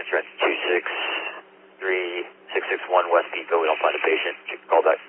Trent 263-661 West Pico. We don't find a patient. Call back.